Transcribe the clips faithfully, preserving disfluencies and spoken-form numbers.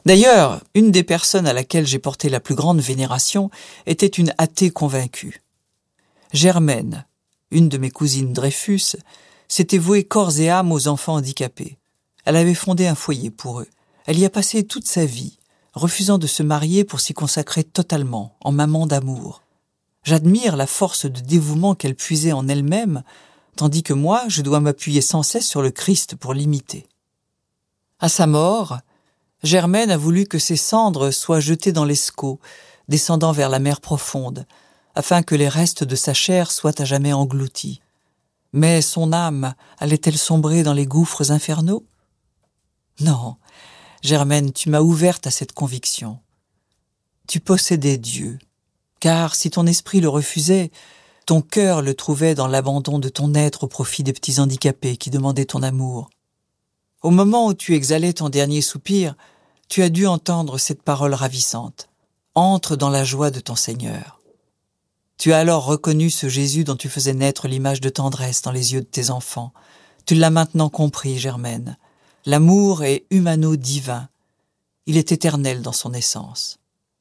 D'ailleurs, une des personnes à laquelle j'ai porté la plus grande vénération était une athée convaincue. Germaine, une de mes cousines Dreyfus, s'était vouée corps et âme aux enfants handicapés. Elle avait fondé un foyer pour eux. Elle y a passé toute sa vie, refusant de se marier pour s'y consacrer totalement, en maman d'amour. J'admire la force de dévouement qu'elle puisait en elle-même, tandis que moi, je dois m'appuyer sans cesse sur le Christ pour l'imiter. À sa mort, Germaine a voulu que ses cendres soient jetées dans l'Escaut, descendant vers la mer profonde, afin que les restes de sa chair soient à jamais engloutis. Mais son âme allait-elle sombrer dans les gouffres infernaux? Non, Germaine, tu m'as ouverte à cette conviction. Tu possédais Dieu, car si ton esprit le refusait, ton cœur le trouvait dans l'abandon de ton être au profit des petits handicapés qui demandaient ton amour. Au moment où tu exhalais ton dernier soupir, tu as dû entendre cette parole ravissante. Entre dans la joie de ton Seigneur. Tu as alors reconnu ce Jésus dont tu faisais naître l'image de tendresse dans les yeux de tes enfants. Tu l'as maintenant compris, Germaine. L'amour est humano-divin. Il est éternel dans son essence.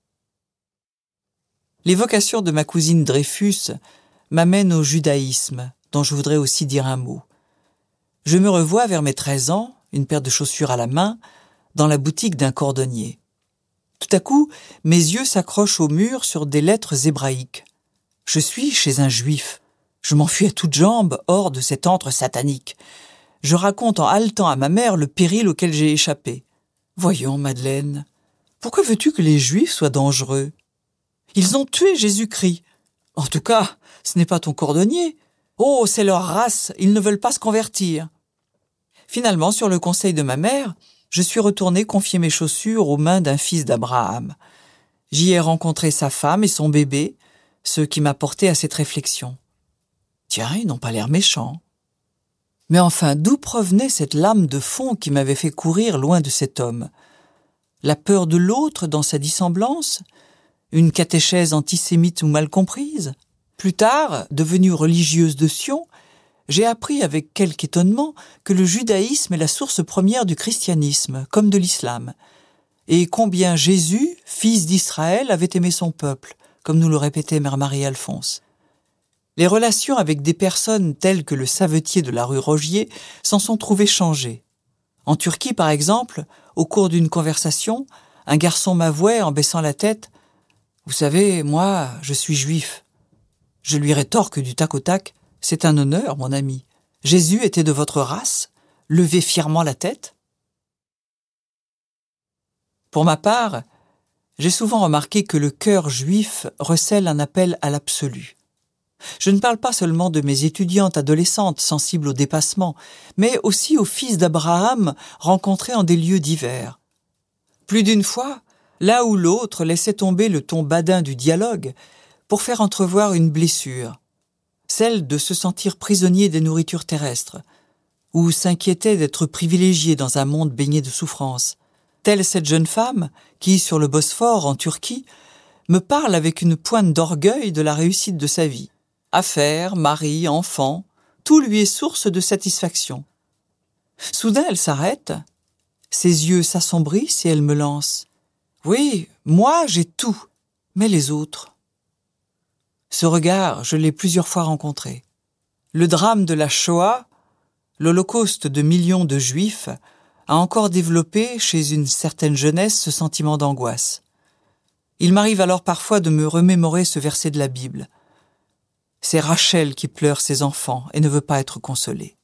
L'évocation de ma cousine Dreyfus m'amène au judaïsme, dont je voudrais aussi dire un mot. Je me revois vers mes treize ans, une paire de chaussures à la main, dans la boutique d'un cordonnier. Tout à coup, mes yeux s'accrochent au mur sur des lettres hébraïques. Je suis chez un juif. Je m'enfuis à toutes jambes hors de cet antre satanique. Je raconte en haletant à ma mère le péril auquel j'ai échappé. « Voyons, Madeleine, pourquoi veux-tu que les juifs soient dangereux? Ils ont tué Jésus-Christ. En tout cas, ce n'est pas ton cordonnier. Oh, c'est leur race, ils ne veulent pas se convertir. » Finalement, sur le conseil de ma mère, je suis retourné confier mes chaussures aux mains d'un fils d'Abraham. J'y ai rencontré sa femme et son bébé, ce qui m'a porté à cette réflexion. Tiens, ils n'ont pas l'air méchants. Mais enfin, d'où provenait cette lame de fond qui m'avait fait courir loin de cet homme? La peur de l'autre dans sa dissemblance? Une catéchèse antisémite ou mal comprise? Plus tard, devenue religieuse de Sion, j'ai appris avec quelque étonnement que le judaïsme est la source première du christianisme, comme de l'islam, et combien Jésus, fils d'Israël, avait aimé son peuple, comme nous le répétait Mère Marie-Alphonse. Les relations avec des personnes telles que le savetier de la rue Rogier s'en sont trouvées changées. En Turquie, par exemple, au cours d'une conversation, un garçon m'avouait en baissant la tête « Vous savez, moi, je suis juif. » Je lui rétorque du tac au tac « C'est un honneur, mon ami. Jésus était de votre race. Levez fièrement la tête. » Pour ma part, j'ai souvent remarqué que le cœur juif recèle un appel à l'absolu. Je ne parle pas seulement de mes étudiantes adolescentes sensibles au dépassement, mais aussi aux fils d'Abraham rencontrés en des lieux divers. Plus d'une fois, l'un ou l'autre laissait tomber le ton badin du dialogue pour faire entrevoir une blessure, celle de se sentir prisonnier des nourritures terrestres, ou s'inquiétait d'être privilégié dans un monde baigné de souffrances. Telle cette jeune femme qui, sur le Bosphore, en Turquie, me parle avec une pointe d'orgueil de la réussite de sa vie. Affaires, mari, enfants, tout lui est source de satisfaction. Soudain, elle s'arrête, ses yeux s'assombrissent et elle me lance « Oui, moi j'ai tout, mais les autres ?» Ce regard, je l'ai plusieurs fois rencontré. Le drame de la Shoah, l'holocauste de millions de Juifs, a encore développé chez une certaine jeunesse ce sentiment d'angoisse. Il m'arrive alors parfois de me remémorer ce verset de la Bible. C'est Rachel qui pleure ses enfants et ne veut pas être consolée.